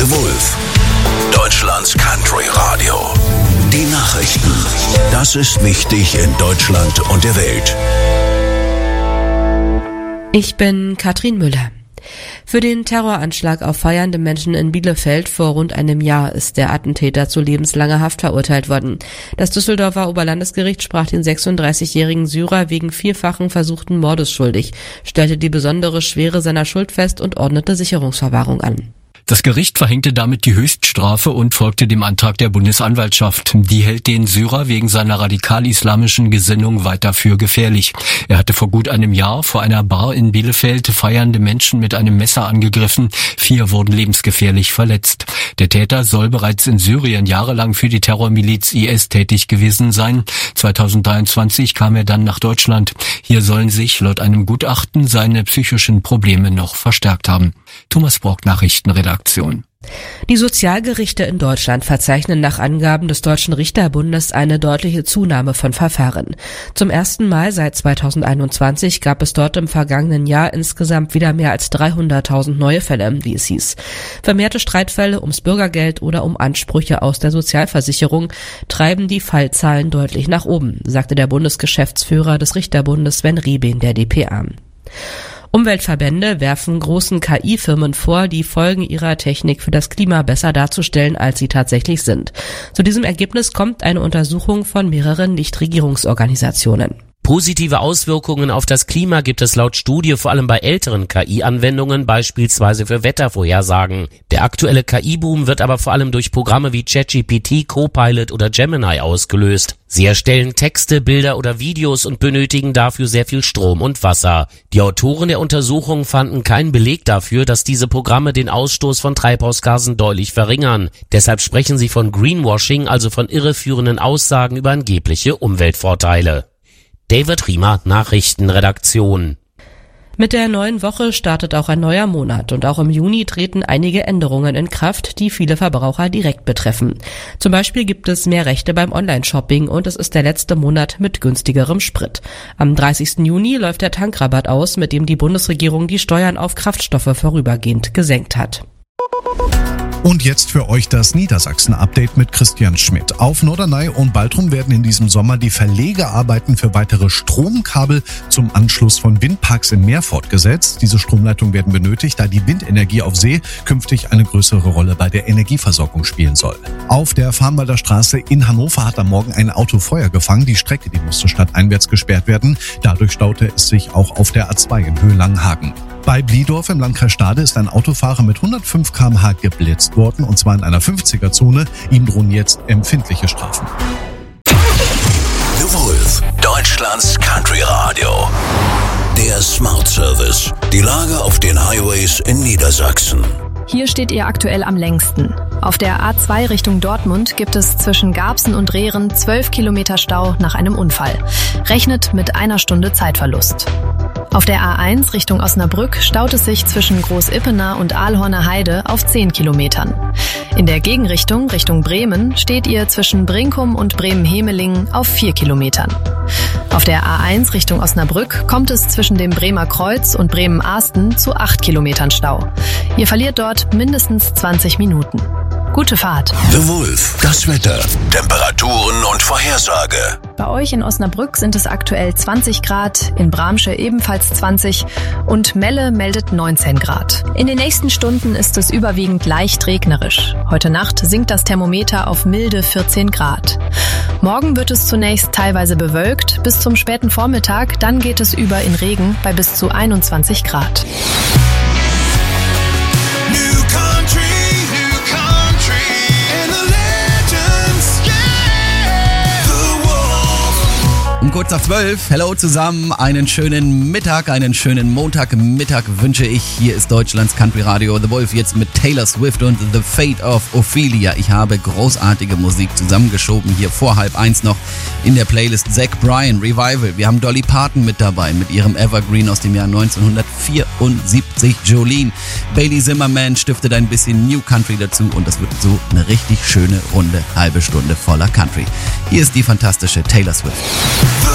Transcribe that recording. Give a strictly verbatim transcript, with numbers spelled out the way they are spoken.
The Wolf, Deutschlands Country Radio. Die Nachrichten. Das ist wichtig in Deutschland und der Welt. Ich bin Katrin Müller. Für den Terroranschlag auf feiernde Menschen in Bielefeld vor rund einem Jahr ist der Attentäter zu lebenslanger Haft verurteilt worden. Das Düsseldorfer Oberlandesgericht sprach den sechsunddreißigjährigen Syrer wegen vierfachen versuchten Mordes schuldig, stellte die besondere Schwere seiner Schuld fest und ordnete Sicherungsverwahrung an. Das Gericht verhängte damit die Höchststrafe und folgte dem Antrag der Bundesanwaltschaft. Die hält den Syrer wegen seiner radikal-islamischen Gesinnung weiter für gefährlich. Er hatte vor gut einem Jahr vor einer Bar in Bielefeld feiernde Menschen mit einem Messer angegriffen. Vier wurden lebensgefährlich verletzt. Der Täter soll bereits in Syrien jahrelang für die Terrormiliz I S tätig gewesen sein. zweitausenddreiundzwanzig kam er dann nach Deutschland. Hier sollen sich laut einem Gutachten seine psychischen Probleme noch verstärkt haben. Thomas Brock, Nachrichtenredaktion. Die Sozialgerichte in Deutschland verzeichnen nach Angaben des Deutschen Richterbundes eine deutliche Zunahme von Verfahren. Zum ersten Mal seit zweitausendeinundzwanzig gab es dort im vergangenen Jahr insgesamt wieder mehr als dreihunderttausend neue Fälle, wie es hieß. Vermehrte Streitfälle ums Bürgergeld oder um Ansprüche aus der Sozialversicherung treiben die Fallzahlen deutlich nach oben, sagte der Bundesgeschäftsführer des Richterbundes Sven Riebehn der D P A. Umweltverbände werfen großen K I-Firmen vor, die Folgen ihrer Technik für das Klima besser darzustellen, als sie tatsächlich sind. Zu diesem Ergebnis kommt eine Untersuchung von mehreren Nichtregierungsorganisationen. Positive Auswirkungen auf das Klima gibt es laut Studie vor allem bei älteren K I-Anwendungen, beispielsweise für Wettervorhersagen. Der aktuelle K I-Boom wird aber vor allem durch Programme wie ChatGPT, Copilot oder Gemini ausgelöst. Sie erstellen Texte, Bilder oder Videos und benötigen dafür sehr viel Strom und Wasser. Die Autoren der Untersuchung fanden keinen Beleg dafür, dass diese Programme den Ausstoß von Treibhausgasen deutlich verringern. Deshalb sprechen sie von Greenwashing, also von irreführenden Aussagen über angebliche Umweltvorteile. David Riemer, Nachrichtenredaktion. Mit der neuen Woche startet auch ein neuer Monat und auch im Juni treten einige Änderungen in Kraft, die viele Verbraucher direkt betreffen. Zum Beispiel gibt es mehr Rechte beim Online-Shopping und es ist der letzte Monat mit günstigerem Sprit. Am dreißigsten Juni läuft der Tankrabatt aus, mit dem die Bundesregierung die Steuern auf Kraftstoffe vorübergehend gesenkt hat. Und jetzt für euch das Niedersachsen-Update mit Christian Schmidt. Auf Norderney und Baltrum werden in diesem Sommer die Verlegearbeiten für weitere Stromkabel zum Anschluss von Windparks im Meer fortgesetzt. Diese Stromleitungen werden benötigt, da die Windenergie auf See künftig eine größere Rolle bei der Energieversorgung spielen soll. Auf der Farnwalder Straße in Hannover hat am Morgen ein Auto Feuer gefangen. Die Strecke, die musste stadteinwärts gesperrt werden. Dadurch staute es sich auch auf der A zwei in Höhe Langenhagen. Bei Bliedorf im Landkreis Stade ist ein Autofahrer mit hundertfünf Kilometer pro Stunde geblitzt worden, und zwar in einer fünfziger-Zone. Ihm drohen jetzt empfindliche Strafen. The Wolf, Deutschlands Country Radio. Der Smart Service. Die Lage auf den Highways in Niedersachsen. Hier steht ihr aktuell am längsten. Auf der A zwei Richtung Dortmund gibt es zwischen Garbsen und Rehren zwölf Kilometer Stau nach einem Unfall. Rechnet mit einer Stunde Zeitverlust. Auf der A eins Richtung Osnabrück staut es sich zwischen Großippener und Aalhorner Heide auf zehn Kilometern. In der Gegenrichtung, Richtung Bremen, steht ihr zwischen Brinkum und Bremen-Hemelingen auf vier Kilometern. Auf der A eins Richtung Osnabrück kommt es zwischen dem Bremer Kreuz und Bremen-Ahsten zu acht Kilometern Stau. Ihr verliert dort mindestens zwanzig Minuten. Gute Fahrt. The Wolf, das Wetter, Temperaturen und Vorhersage. Bei euch in Osnabrück sind es aktuell zwanzig Grad, in Bramsche ebenfalls zwanzig und Melle meldet neunzehn Grad. In den nächsten Stunden ist es überwiegend leicht regnerisch. Heute Nacht sinkt das Thermometer auf milde vierzehn Grad. Morgen wird es zunächst teilweise bewölkt, bis zum späten Vormittag, dann geht es über in Regen bei bis zu einundzwanzig Grad. Um kurz nach zwölf, hello zusammen, einen schönen Mittag, einen schönen Montagmittag wünsche ich. Hier ist Deutschlands Country Radio The Wolf, jetzt mit Taylor Swift und The Fate of Ophelia. Ich habe großartige Musik zusammengeschoben, hier vor halb eins noch in der Playlist Zach Bryan, Revival. Wir haben Dolly Parton mit dabei, mit ihrem Evergreen aus dem Jahr neunzehnhundertvierundsiebzig, Jolene. Bailey Zimmerman stiftet ein bisschen New Country dazu und das wird so eine richtig schöne, runde halbe Stunde voller Country. Hier ist die fantastische Taylor Swift.